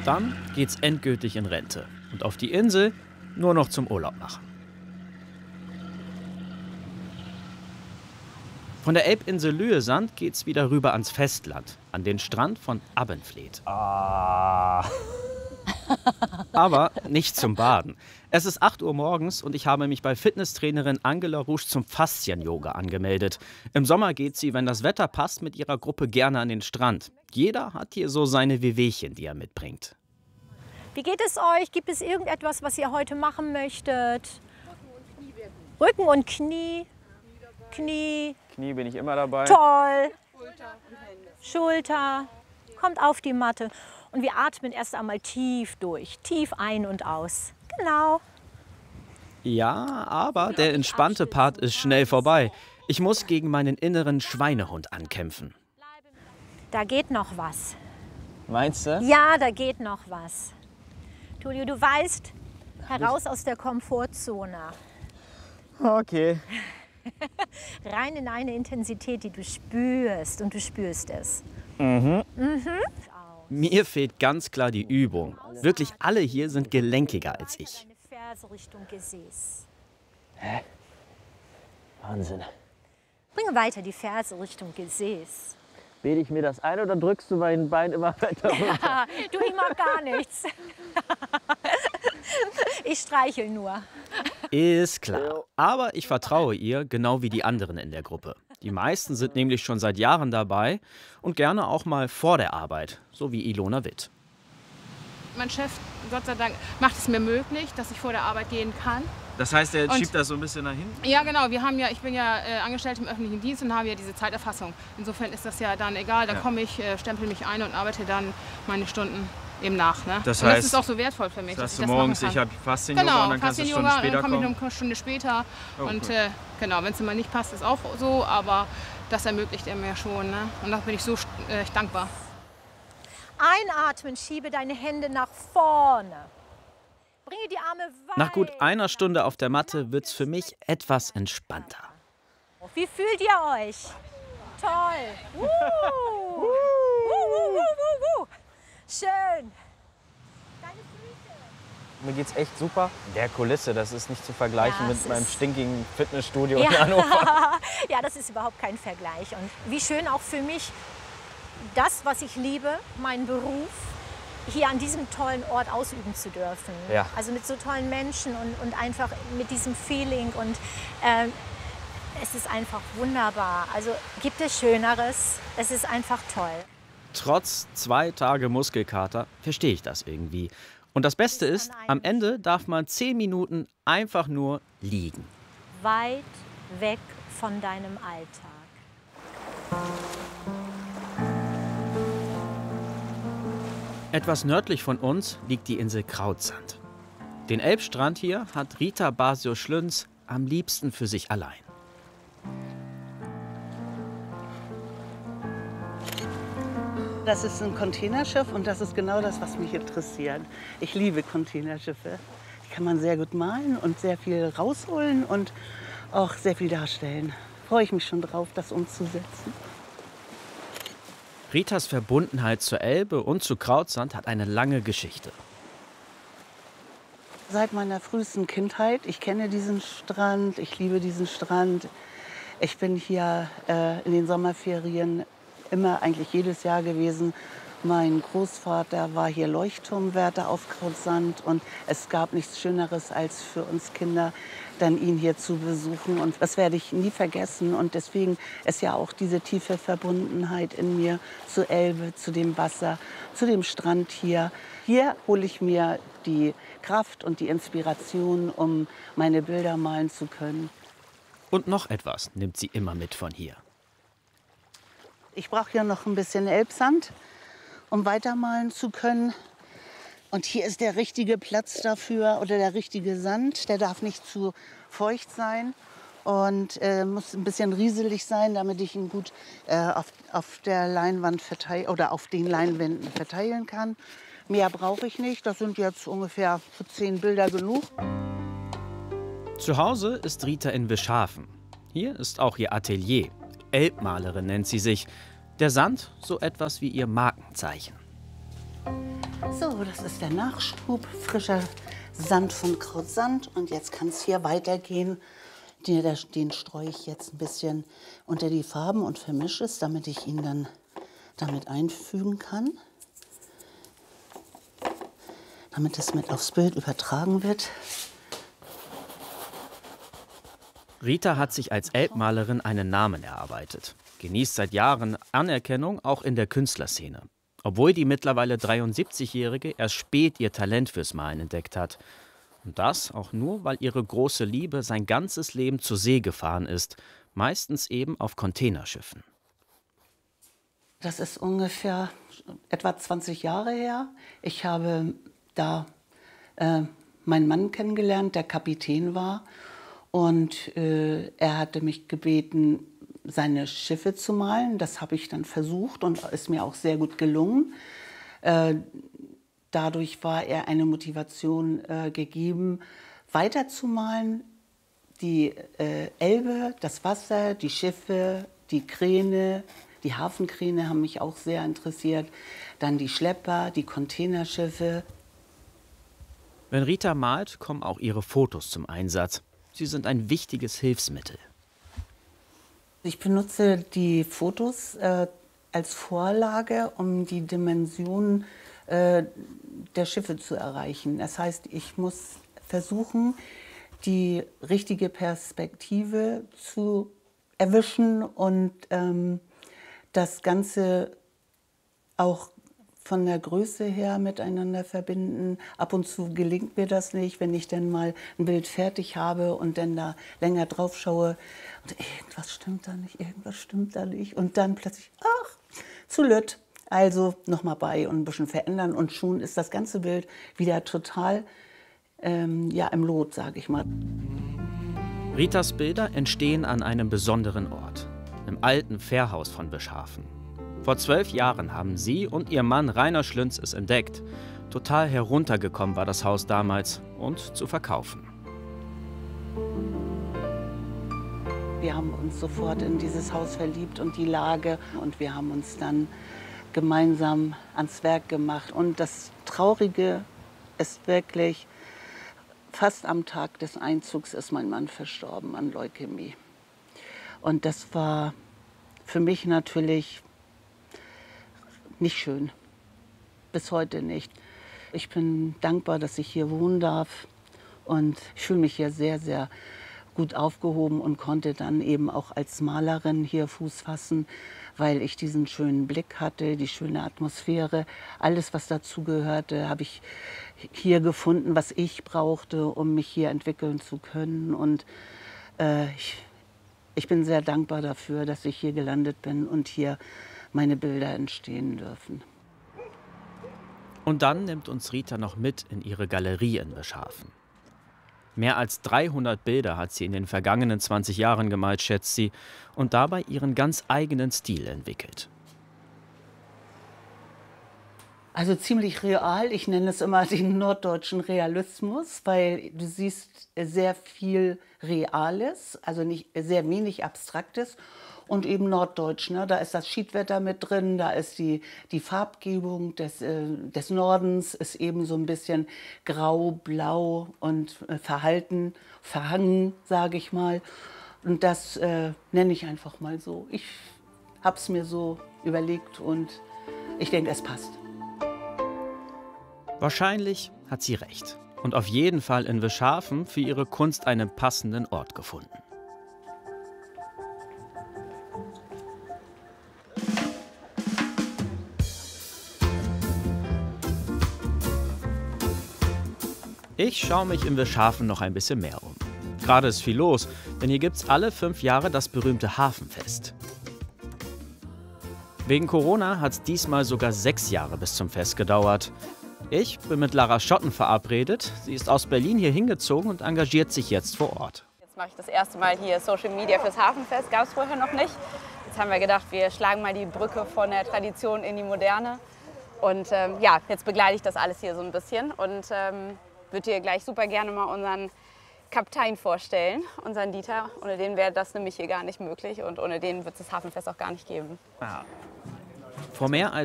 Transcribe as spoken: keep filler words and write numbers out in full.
Dann geht's endgültig in Rente. Und auf die Insel nur noch zum Urlaub machen. Von der Elbinsel Lüesand geht's wieder rüber ans Festland, an den Strand von Abbenfleet. Ah. Aber nicht zum Baden. Es ist acht Uhr morgens und ich habe mich bei Fitnesstrainerin Angela Rouge zum Faszien-Yoga angemeldet. Im Sommer geht sie, wenn das Wetter passt, mit ihrer Gruppe gerne an den Strand. Jeder hat hier so seine Wehwehchen, die er mitbringt. Wie geht es euch? Gibt es irgendetwas, was ihr heute machen möchtet? Rücken und Knie. Knie. Knie bin ich immer dabei. Toll. Schulter. Kommt auf die Matte. Und wir atmen erst einmal tief durch. Tief ein und aus. Genau. Ja, aber der entspannte Part ist schnell vorbei. Ich muss gegen meinen inneren Schweinehund ankämpfen. Da geht noch was. Meinst du? Ja, da geht noch was. Tullio, du weißt, heraus aus der Komfortzone. Okay. Rein in eine Intensität, die du spürst. Und du spürst es. Mhm. Mhm. Mir fehlt ganz klar die Übung. Wirklich alle hier sind gelenkiger als ich. Deine Ferse Richtung Gesäß. Hä? Wahnsinn. Bringe weiter die Ferse Richtung Gesäß. Bete ich mir das ein oder drückst du mein Bein immer weiter runter? Du, ich mag gar nichts. Ich streichel nur. Ist klar. Aber ich vertraue ihr, genau wie die anderen in der Gruppe. Die meisten sind nämlich schon seit Jahren dabei und gerne auch mal vor der Arbeit, so wie Ilona Witt. Mein Chef, Gott sei Dank, macht es mir möglich, dass ich vor der Arbeit gehen kann. Das heißt, er Und- schiebt das so ein bisschen nach hinten? Ja, genau. Wir haben ja, ich bin ja äh, angestellt im öffentlichen Dienst und habe ja diese Zeiterfassung. Insofern ist das ja dann egal. Da Ja. komme ich, äh, stempel mich ein und arbeite dann meine Stunden eben nach. Ne? Das und das heißt, ist auch so wertvoll für mich, Das dass heißt ich du das morgens, machen ich kann. habe Faszien-Yoga Genau, und dann kannst du eine Stunde Faszien-Yoga, später dann komme ich kommen? noch eine Stunde später. Oh, und cool. äh, genau, wenn es immer nicht passt, ist auch so, aber das ermöglicht er mir schon. Ne? Und da bin ich so äh, dankbar. Einatmen, schiebe deine Hände nach vorne. Bringe die Arme weit. Nach gut einer Stunde auf der Matte wird's für mich etwas entspannter. Wie fühlt ihr euch? Toll. Uh. Uh, uh, uh, uh, uh. Schön. Deine Füße. Mir geht's echt super. Der Kulisse, das ist nicht zu vergleichen Ja, mit es meinem ist- stinkigen Fitnessstudio in Ja. Hannover. Ja, das ist überhaupt kein Vergleich. Und wie schön auch für mich, das, was ich liebe, meinen Beruf, hier an diesem tollen Ort ausüben zu dürfen. Ja. Also mit so tollen Menschen und, und einfach mit diesem Feeling. Und ähm, es ist einfach wunderbar. Also gibt es Schöneres? Es ist einfach toll. Trotz zwei Tage Muskelkater verstehe ich das irgendwie. Und das Beste ist, am Ende darf man zehn Minuten einfach nur liegen. Weit weg von deinem Alltag. Etwas nördlich von uns liegt die Insel Krautsand. Den Elbstrand hier hat Rita Basio-Schlünz am liebsten für sich allein. Das ist ein Containerschiff und das ist genau das, was mich interessiert. Ich liebe Containerschiffe. Die kann man sehr gut malen und sehr viel rausholen und auch sehr viel darstellen. Freue ich mich schon drauf, das umzusetzen. Ritas Verbundenheit zur Elbe und zu Krautsand hat eine lange Geschichte. Seit meiner frühesten Kindheit, ich kenne diesen Strand, ich liebe diesen Strand. Ich bin hier äh, in den Sommerferien immer eigentlich jedes Jahr gewesen. Mein Großvater war hier Leuchtturmwärter auf Krautsand und es gab nichts Schöneres als für uns Kinder, dann ihn hier zu besuchen. Und das werde ich nie vergessen. Und deswegen ist ja auch diese tiefe Verbundenheit in mir zur Elbe, zu dem Wasser, zu dem Strand hier. Hier hole ich mir die Kraft und die Inspiration, um meine Bilder malen zu können. Und noch etwas nimmt sie immer mit von hier. Ich brauche hier noch ein bisschen Elbsand, um weitermalen zu können. Und hier ist der richtige Platz dafür oder der richtige Sand. Der darf nicht zu feucht sein und äh, muss ein bisschen rieselig sein, damit ich ihn gut äh, auf, auf der Leinwand verteilen oder auf den Leinwänden verteilen kann. Mehr brauche ich nicht. Das sind jetzt ungefähr für zehn Bilder genug. Zu Hause ist Rita in Wischhafen. Hier ist auch ihr Atelier. Elbmalerin nennt sie sich. Der Sand so etwas wie ihr Markenzeichen. So, das ist der Nachschub, frischer Sand von Krautsand. Und jetzt kann es hier weitergehen. Den, den streue ich jetzt ein bisschen unter die Farben und vermische es, damit ich ihn dann damit einfügen kann. Damit es mit aufs Bild übertragen wird. Rita hat sich als Elbmalerin einen Namen erarbeitet, genießt seit Jahren Anerkennung auch in der Künstlerszene. Obwohl die mittlerweile dreiundsiebzigjährige erst spät ihr Talent fürs Malen entdeckt hat. Und das auch nur, weil ihre große Liebe sein ganzes Leben zur See gefahren ist, meistens eben auf Containerschiffen. Das ist ungefähr etwa zwanzig Jahre her. Ich habe da äh, meinen Mann kennengelernt, der Kapitän war. Und äh, er hatte mich gebeten, seine Schiffe zu malen. Das habe ich dann versucht und ist mir auch sehr gut gelungen. Äh, dadurch war er eine Motivation äh, gegeben, weiterzumalen. Die äh, Elbe, das Wasser, die Schiffe, die Kräne, die Hafenkräne haben mich auch sehr interessiert. Dann die Schlepper, die Containerschiffe. Wenn Rita malt, kommen auch ihre Fotos zum Einsatz. Sie sind ein wichtiges Hilfsmittel. Ich benutze die Fotos äh, als Vorlage, um die Dimensionen äh, der Schiffe zu erreichen. Das heißt, ich muss versuchen, die richtige Perspektive zu erwischen und ähm, das Ganze auch von der Größe her miteinander verbinden. Ab und zu gelingt mir das nicht, wenn ich dann mal ein Bild fertig habe und dann da länger drauf schaue und irgendwas stimmt da nicht, irgendwas stimmt da nicht und dann plötzlich, ach, zu lütt. Also nochmal bei und ein bisschen verändern und schon ist das ganze Bild wieder total ähm, ja, im Lot, sage ich mal. Ritas Bilder entstehen an einem besonderen Ort, im alten Fährhaus von Bischhafen. Vor zwölf Jahren haben sie und ihr Mann Rainer Schlünz es entdeckt. Total heruntergekommen war das Haus damals und zu verkaufen. Wir haben uns sofort in dieses Haus verliebt und die Lage und wir haben uns dann gemeinsam ans Werk gemacht. Und das Traurige ist wirklich, fast am Tag des Einzugs ist mein Mann verstorben an Leukämie. Und das war für mich natürlich nicht schön, bis heute nicht. Ich bin dankbar, dass ich hier wohnen darf und ich fühle mich hier sehr, sehr gut aufgehoben und konnte dann eben auch als Malerin hier Fuß fassen, weil ich diesen schönen Blick hatte, die schöne Atmosphäre. Alles, was dazu gehörte, habe ich hier gefunden, was ich brauchte, um mich hier entwickeln zu können. Und äh, ich, ich bin sehr dankbar dafür, dass ich hier gelandet bin und hier meine Bilder entstehen dürfen. Und dann nimmt uns Rita noch mit in ihre Galerie in Bischhafen. Mehr als dreihundert Bilder hat sie in den vergangenen zwanzig Jahren gemalt, schätzt sie, und dabei ihren ganz eigenen Stil entwickelt. Also ziemlich real. Ich nenne es immer den norddeutschen Realismus, weil du siehst sehr viel Reales, also nicht sehr wenig Abstraktes. Und eben norddeutsch, ne? Da ist das Schiedwetter mit drin, da ist die, die Farbgebung des, äh, des Nordens, ist eben so ein bisschen grau, blau und äh, verhalten, verhangen, sage ich mal. Und das äh, nenne ich einfach mal so. Ich habe es mir so überlegt und ich denke, es passt. Wahrscheinlich hat sie recht und auf jeden Fall in Bischhafen für ihre Kunst einen passenden Ort gefunden. Ich schaue mich in Bischhafen noch ein bisschen mehr um. Gerade ist viel los, denn hier gibt es alle fünf Jahre das berühmte Hafenfest. Wegen Corona hat es diesmal sogar sechs Jahre bis zum Fest gedauert. Ich bin mit Lara Schotten verabredet. Sie ist aus Berlin hier hingezogen und engagiert sich jetzt vor Ort. Jetzt mache ich das erste Mal hier Social Media fürs Hafenfest. Gab es vorher noch nicht. Jetzt haben wir gedacht, wir schlagen mal die Brücke von der Tradition in die Moderne. Und ähm, ja, jetzt begleite ich das alles hier so ein bisschen und ähm, würde dir gleich super gerne mal unseren Kaptein vorstellen, unseren Dieter. Ohne den wäre das nämlich hier gar nicht möglich und ohne den wird es das Hafenfest auch gar nicht geben. Ja. Vor mehr als